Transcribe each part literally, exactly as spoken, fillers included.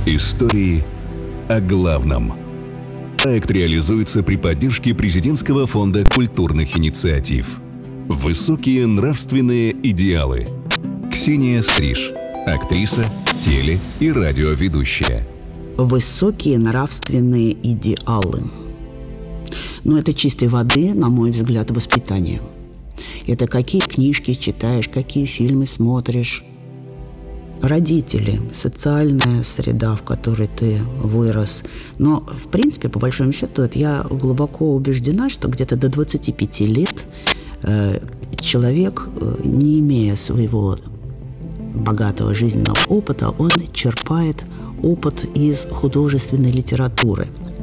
Истории о главном. Проект реализуется при поддержке Президентского фонда культурных инициатив. Высокие нравственные идеалы. Ксения Стриж, актриса, теле- и радиоведущая. Высокие нравственные идеалы. Но это чистой воды, на мой взгляд, воспитание. Это какие книжки читаешь, какие фильмы смотришь. Родители, социальная среда, в которой ты вырос. Но, в принципе, по большому счету, это я глубоко убеждена, что где-то до двадцати пяти лет э, человек, э, не имея своего богатого жизненного опыта, он черпает опыт из художественной литературы.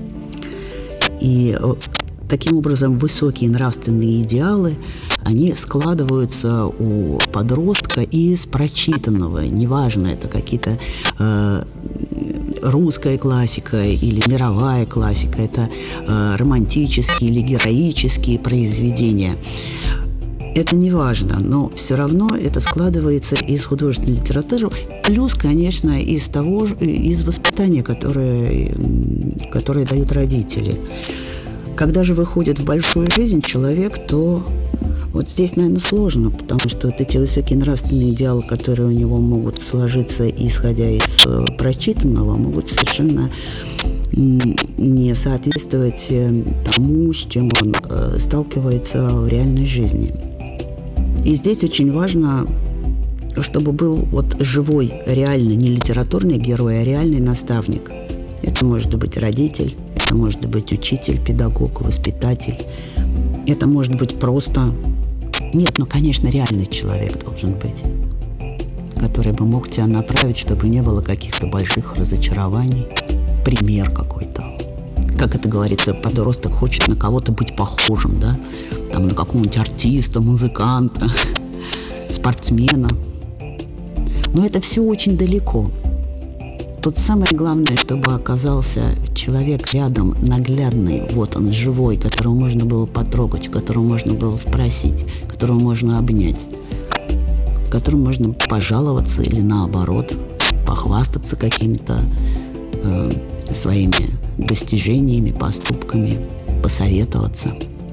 И э, таким образом высокие нравственные идеалы, они складываются у подростка из прочитанного. Неважно, это какие-то э, русская классика или мировая классика, это э, романтические или героические произведения. Это не важно, но все равно это складывается из художественной литературы, плюс, конечно, из того, из воспитания, которое, которое дают родители. Когда же выходит в большую жизнь человек, то вот здесь, наверное, сложно, потому что вот эти высокие нравственные идеалы, которые у него могут сложиться, исходя из прочитанного, могут совершенно не соответствовать тому, с чем он сталкивается в реальной жизни. И здесь очень важно, чтобы был вот живой, реальный, не литературный герой, а реальный наставник. Это может быть родитель, это может быть учитель, педагог, воспитатель. Это может быть просто... Нет, ну, конечно, реальный человек должен быть, который бы мог тебя направить, чтобы не было каких-то больших разочарований. Пример какой-то. Как это говорится, подросток хочет на кого-то быть похожим, да? Там, на какого-нибудь артиста, музыканта, спортсмена. Но это все очень далеко. Тут самое главное, чтобы оказался человек рядом, наглядный, вот он, живой, которого можно было потрогать, которого можно было спросить, которого можно обнять, которому можно пожаловаться или, наоборот, похвастаться какими-то э, своими достижениями, поступками, посоветоваться.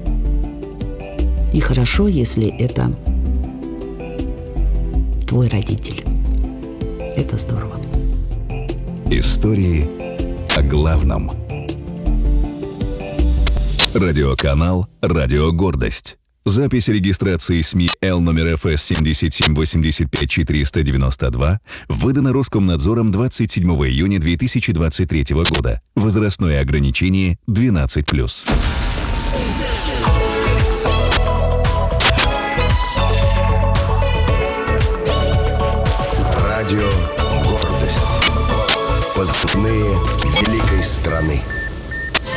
И хорошо, если это твой родитель. Это здорово. Истории о главном. Радиоканал «Радио Гордость». Запись регистрации СМИ Л номер Ф С семьдесят семь восемьдесят пять четыреста девяносто два выдана Роскомнадзором двадцать седьмого июня две тысячи двадцать третьего года. Возрастное ограничение двенадцать плюс. Радио «Гордость». Позывные великой страны.